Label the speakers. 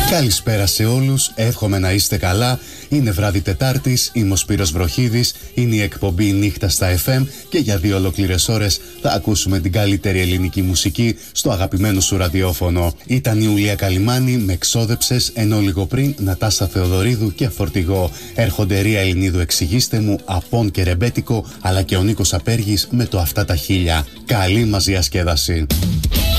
Speaker 1: Καλησπέρα σε όλους, εύχομαι να είστε καλά. Είναι βράδυ Τετάρτης, είμαι ο Σπύρος Βροχίδης, είναι η εκπομπή Νύχτα στα FM και για 2 ολόκληρες ώρες θα ακούσουμε την καλύτερη ελληνική μουσική στο αγαπημένο σου ραδιόφωνο. Ήταν η Ουλία Καλιμάνη με Ξόδεψες, ενώ λίγο πριν Νατάσα Θεοδωρίδου και Φορτηγό. Έρχονται Ρία Ελληνίδου Εξηγήστε μου, Απών και Ρεμπέτικο, αλλά και ο Νίκος Απέργης με το Αυτά τα χίλια. Καλή μας διασκέδαση.